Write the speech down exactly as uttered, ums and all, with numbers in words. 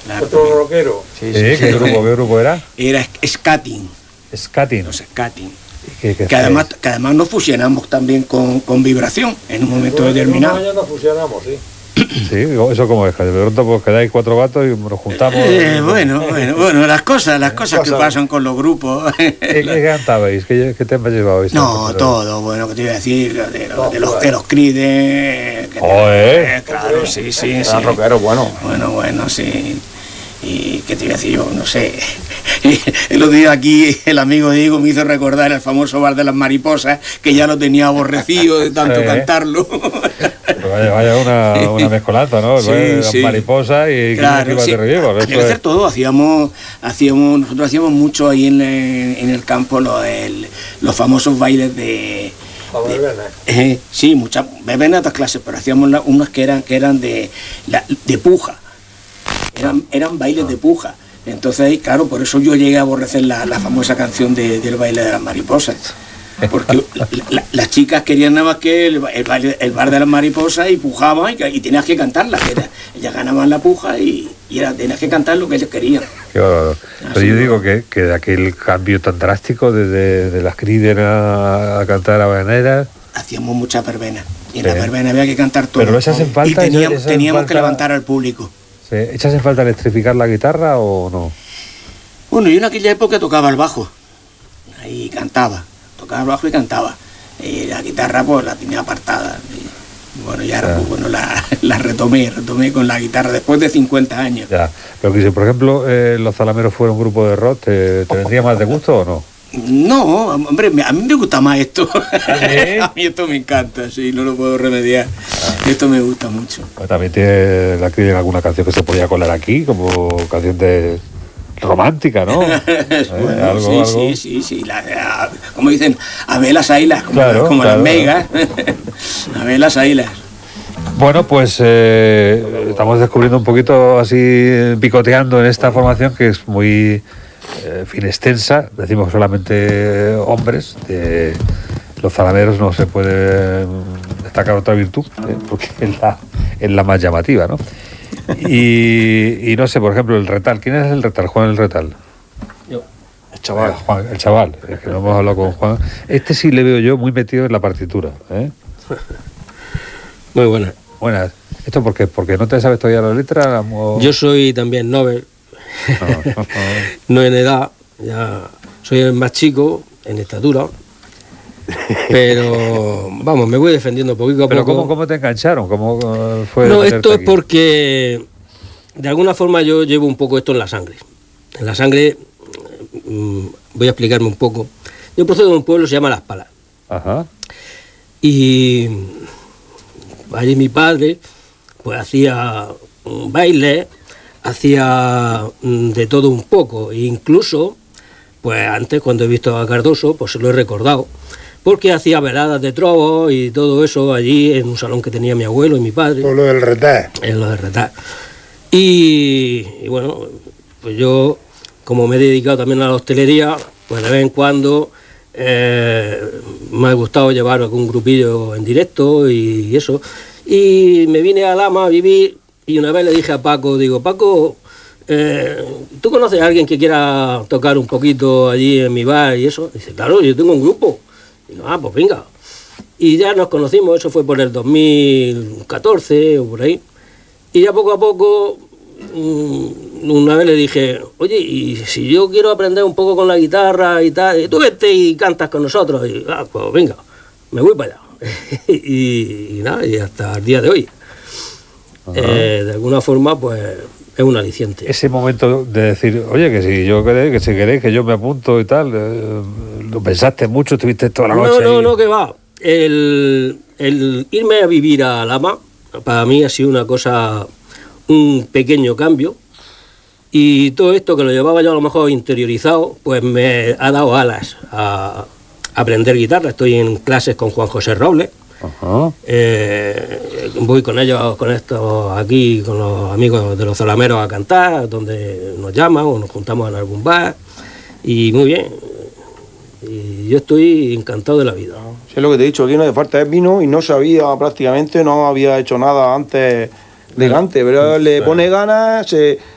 ¿Otro rockero? Sí, sí, sí, ¿qué, sí, grupo, ¿qué grupo era? Era Skating. Skating. Los Skating. ¿Qué, qué que, además, que además nos fusionamos también con, con vibración en un momento bueno, determinado. Ya nos fusionamos, sí. Sí, eso como es, de pronto pues quedáis cuatro gatos y nos juntamos. Eh, bueno, bueno, bueno, las cosas, las cosas que pasan con los grupos. ¿Qué, qué cantabais? ¿Qué, qué temas llevabais? No, todo, bueno, que te iba a decir, de, de, no, de los de los Creedence. Oh, eh. Claro, sí, sí, sí. Rockero, bueno. Bueno, bueno, sí. Y qué te iba a decir yo, no sé. El otro día aquí el amigo Diego me hizo recordar el famoso bar de las mariposas, que ya lo tenía aborrecido de tanto eh. cantarlo. Pero vaya, vaya una, una mezcolanza, ¿no? Sí, las sí. mariposas y claro, sí. Riego, Hay que hacer todo, hacíamos, hacíamos, nosotros hacíamos mucho ahí en, en el campo los, el, los famosos bailes de... de eh, sí, muchas, verbenas de otras clases, pero hacíamos la, unas que eran, que eran de, la, de puja. Eran, eran bailes de puja. Entonces, claro, por eso yo llegué a aborrecer la, la famosa canción de, del baile de las mariposas. Porque la, la, las chicas querían nada más que el, el, baile, el bar de las mariposas y pujaban y, y tenías que cantarla. Que era, ellas ganaban la puja y, y era, tenías que cantar lo que ellos querían. Qué bárbaro. Pero yo digo que, que de aquel cambio tan drástico desde de las Creedence a, a cantar a habaneras. Hacíamos muchas verbenas. Y en sí. la verbena había que cantar todo. Pero esas en falta. Y teníamos, esas teníamos falta... que levantar al público. ¿Sí? ¿Echas en falta electrificar la guitarra o no? Bueno, yo en aquella época tocaba el bajo. Ahí cantaba. Tocaba el bajo y cantaba. Y la guitarra pues la tenía apartada. Y, bueno, ya ahora pues, bueno, la, la retomé, retomé con la guitarra después de cincuenta años. Ya. Pero que si, por ejemplo, eh, Los Zalameros fuera un grupo de rock, ¿te, te vendría más de gusto o no? No, hombre, a mí me gusta más esto. ¿Sí? A mí esto me encanta, sí, no lo puedo remediar. Ah. Esto me gusta mucho. Pues también tiene la Creedence alguna canción que se podía colar aquí, como canción de romántica, ¿no? Bueno, ¿Eh? ¿Algo, sí, algo? sí, sí, sí, la, la, como dicen, a ver las ailas, como, claro, como claro, las megas, a ver las ailas. Bueno, pues eh, estamos descubriendo un poquito así, picoteando en esta formación que es muy eh, finestensa, decimos solamente hombres, de Los Zalameros no se puede destacar otra virtud, eh, porque es la, es la más llamativa, ¿no? Y, y no sé, por ejemplo, el Retal. ¿Quién es el Retal? Juan el Retal. Yo. El chaval. Eh, Juan, el chaval, es que no hemos hablado con Juan. Este sí le veo yo muy metido en la partitura, ¿eh? Muy buena. Buenas. ¿Esto por qué? ¿Porque no te sabes todavía la letra? O... Yo soy también Nobel. No, no, no. No en edad, ya soy el más chico en estatura. Pero vamos, me voy defendiendo poquito a ¿Pero poco. ¿cómo, cómo te engancharon? ¿Cómo fue? No, esto es porque de alguna forma yo llevo un poco esto en la sangre. En la sangre, mmm, voy a explicarme un poco. Yo procedo de un pueblo que se llama Las Palas. Ajá. Y allí mi padre pues hacía un baile, hacía de todo un poco. E incluso, pues antes cuando he visto a Cardoso, pues se lo he recordado. Porque hacía veladas de trovos y todo eso allí en un salón que tenía mi abuelo y mi padre. Por lo del Retal. En lo del Retal. Y, y bueno, pues yo, como me he dedicado también a la hostelería, pues de vez en cuando eh, me ha gustado llevar algún grupillo en directo y, y eso. Y me vine a Lama a vivir y una vez le dije a Paco, digo, Paco, eh, ¿tú conoces a alguien que quiera tocar un poquito allí en mi bar y eso? Dice, claro, yo tengo un grupo. Digo, ah, pues venga. Y ya nos conocimos, eso fue por el dos mil catorce o por ahí. Y ya poco a poco, una vez le dije, oye, y si yo quiero aprender un poco con la guitarra y tal, tú vete y cantas con nosotros. Y ah, pues venga, me voy para allá. y, y nada, y hasta el día de hoy. Eh, de alguna forma, pues es un aliciente. Ese momento de decir, oye, que si yo queréis, que si queréis que yo me apunto y tal, eh, ¿lo pensaste mucho? ¿Estuviste toda la noche? No, no, ahí? no, que va. El, el irme a vivir a Lama, para mí ha sido una cosa, un pequeño cambio. Y todo esto que lo llevaba yo a lo mejor interiorizado, pues me ha dado alas a aprender guitarra. Estoy en clases con Juan José Robles. Ajá. Eh, voy con ellos, con estos aquí, con los amigos de los Zalameros a cantar, donde nos llaman o nos juntamos en algún bar. Y muy bien. Y yo estoy encantado de la vida. Sí, es lo que te he dicho, aquí no hace falta, es vino y no sabía prácticamente, no había hecho nada antes de Gante, pero le pone ganas, se,